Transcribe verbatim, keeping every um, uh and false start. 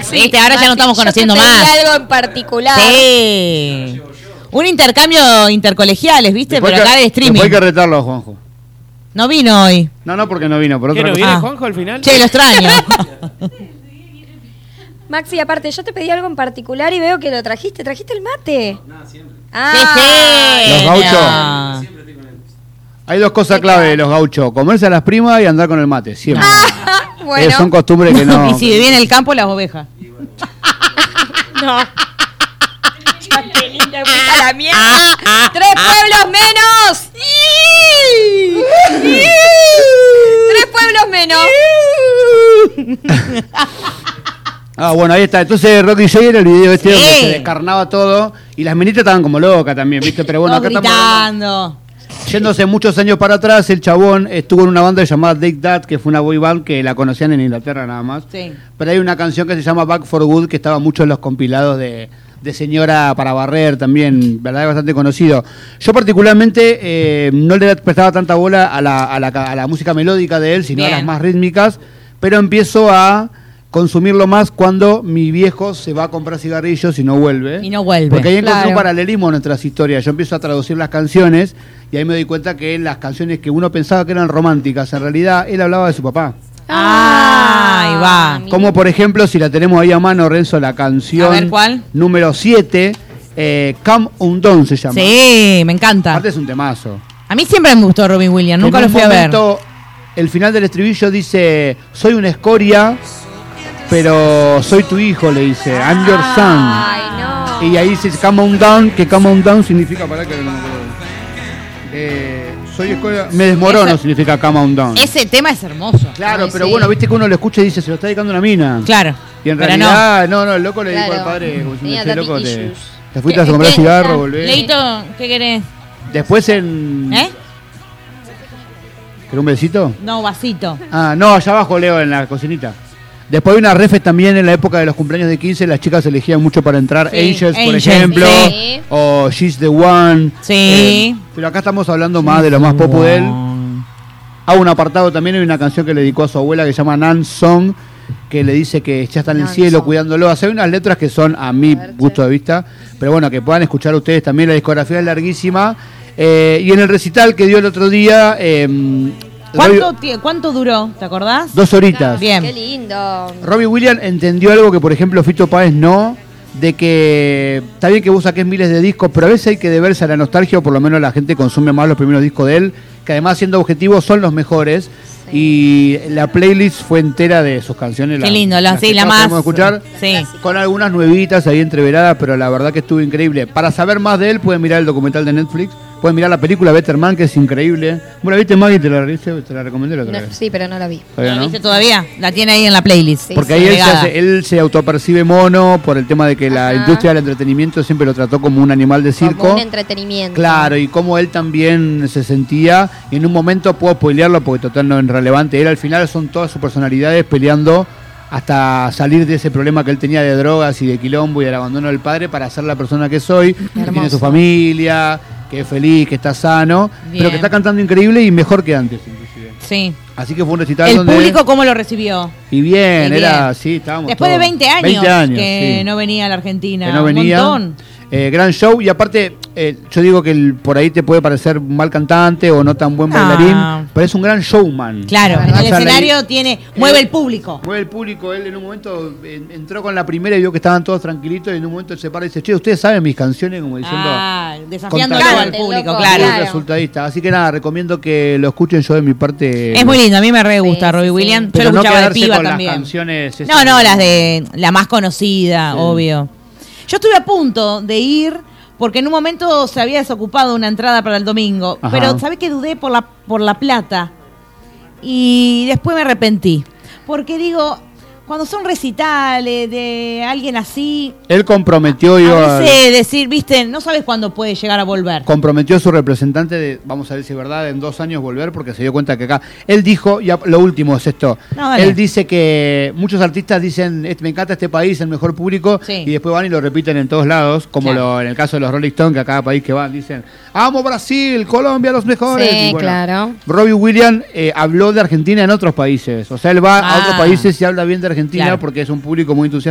Maxi, Viste, ahora Maxi, ya no estamos conociendo yo te pedí más. algo en particular. Sí. Un intercambio intercolegiales, ¿viste? Después Pero que- acá de streaming. Después hay que retarlo a Juanjo. No vino hoy. No, no, porque no vino, por ¿Qué, otra no cosa. viene Ah. Juanjo al final? Che, lo extraño. Maxi, aparte, yo te pedí algo en particular y veo que lo trajiste. ¿Trajiste el mate? No, siempre. ¡Qué Ah, Los genia! gauchos. Hay dos cosas clave de los gauchos: comerse a las primas y andar con el mate, siempre. Eh, bueno. son costumbres que no. Y si vivía en el campo, las ovejas. No. Qué linda puta la mierda. ¡Tres pueblos menos! ¡Tres pueblos menos! Ah, bueno, ahí está. Entonces Rocky Joy era el video este Sí. donde se descarnaba todo. Y las minitas estaban como locas también, ¿viste? Pero bueno, Todos acá estamos gritando. yéndose muchos años para atrás. El chabón estuvo en una banda llamada Take That, que fue una boy band que la conocían en Inglaterra nada más. Sí. Pero hay una canción que se llama Back for Good, que estaba mucho en los compilados de, de Señora para Barrer también, verdad, bastante conocido. Yo particularmente eh, no le prestaba tanta bola a la, a la, a la música melódica de él, sino Bien. a las más rítmicas, pero empiezo a consumirlo más cuando mi viejo se va a comprar cigarrillos y no vuelve. Y no vuelve. Porque ahí encontré Claro. un paralelismo en nuestras historias. Yo empiezo a traducir las canciones y ahí me doy cuenta que las canciones que uno pensaba que eran románticas, en realidad él hablaba de su papá. Ah, ahí va. mira. Como por ejemplo, si la tenemos ahí a mano, Renzo, la canción A ver, ¿cuál? número siete, eh, Come Undone se llama. Sí, me encanta. Aparte es un temazo. A mí siempre me gustó Robin Williams, nunca En lo un fui a ver. momento, el final del estribillo dice, soy una escoria, pero soy tu hijo, le dice, I'm your son. Ay, no. Y ahí dice Come on down, que come on down significa, para que no me acuerdo. Eh, soy escoria, me desmorono Ese- significa come on down. Ese tema es hermoso. Claro, Ay, pero sí. bueno, viste que uno lo escucha y dice, se lo está dedicando una mina. Claro. Y en pero realidad, no. no, el loco le dijo Claro. al padre, como si me Tenía decía, daddy loco, te, issues. te fuiste a ¿Qué- comprar qué- cigarro, ah, volvés. Leito, ¿qué querés? Después en... ¿Eh? ¿Querés un besito? No, vasito. Ah, no, allá abajo, Leo, en la cocinita. Después hay una refes también en la época de los cumpleaños de quince, las chicas elegían mucho para entrar. Sí, Angels, por Angels, ejemplo, sí. o She's the One. Sí. Eh, pero acá estamos hablando más de lo más popu de él. Hago un apartado también, hay una canción que le dedicó a su abuela que se llama Nan Song, que le dice que ya está en el Nan cielo Song. cuidándolo. O sea, hay unas letras que son a mi ver, gusto che. de vista, pero bueno, que puedan escuchar ustedes también. La discografía es larguísima. Eh, y en el recital que dio el otro día, eh, ¿Cuánto, Robbie- tie- ¿Cuánto duró? ¿Te acordás? dos horitas. Bien. Qué lindo. Robbie Williams entendió algo que, por ejemplo, Fito Páez no, de que está bien que vos saques miles de discos, pero a veces hay que deberse a la nostalgia, o por lo menos la gente consume más los primeros discos de él, que además, siendo objetivos, son los mejores. Y la playlist fue entera de sus canciones. Qué la- lindo, la, las sí, que la todos más. queremos escuchar, Sí. con algunas nuevitas ahí entreveradas, pero la verdad que estuvo increíble. Para saber más de él, pueden mirar el documental de Netflix, pueden mirar la película Better Man, que es increíble. Bueno, ¿viste, Maggie? Te la, te la recomendé la otra No, vez. sí, pero no la vi. Todavía ¿Lo no. viste todavía? La tiene ahí en la playlist. Sí, Porque ahí él se, Agregada. hace- él se autopercibe mono por el tema de que la Ajá. industria del entretenimiento siempre lo trató como un animal de circo. Como un entretenimiento. Claro, y cómo él también se sentía. Y en un momento puedo spoilearlo porque total no es relevante. Él al final son todas sus personalidades peleando hasta salir de ese problema que él tenía de drogas y de quilombo y del abandono del padre para ser la persona que soy, que tiene Hermoso. su familia, que es feliz, que está sano, Bien. pero que está cantando increíble y mejor que antes, inclusive. Sí. Así que fue un recital ¿El donde... público cómo lo recibió? Y bien, Y bien. era, sí, estábamos Después de todos- veinte años, veinte años, que sí. no venía a la Argentina. que no Un venía. montón. Eh, gran show, y aparte, eh, yo digo que el- por ahí te puede parecer un mal cantante o no tan buen No. bailarín, pero es un gran showman. Claro, La en verdad, el o sea, escenario la- tiene, mueve el público. Mueve el público, él en un momento eh, entró con la primera y vio que estaban todos tranquilitos, y en un momento él se para y dice, che, ustedes saben mis canciones, como diciendo... Ah, desafiándolo Contra- al público, loco, claro. muy claro. resultadista. Así que nada, recomiendo que lo escuchen. Yo de mi parte... Es muy lindo, a mí me re gusta Sí, Robbie sí, Williams. sí. Yo pero lo no escuchaba de quedarse piba con también. las canciones esas No, no, de- las de la más conocida, Sí. obvio. Yo estuve a punto de ir porque en un momento se había desocupado una entrada para el domingo, Ajá. pero ¿sabés que dudé por la por la plata? Y después me arrepentí. Porque digo, cuando son recitales de alguien así, Él comprometió, iba a veces decir, viste, no sabes cuándo puede llegar a volver. comprometió a su representante de, vamos a ver si es verdad, en dos años volver, porque se dio cuenta que acá, él dijo, y a- lo último es esto, No, dale. él dice que muchos artistas dicen, "Este- me encanta este país, el mejor público, Sí. y después van y lo repiten en todos lados, como Claro. lo, en el caso de los Rolling Stones, que a cada país que van dicen, amo Brasil, Colombia, los mejores. Sí, Y bueno, claro. Robbie Williams eh, habló de Argentina en otros países, o sea, él va a Ah. otros países y habla bien de Argentina, Claro. porque es un público muy entusiasta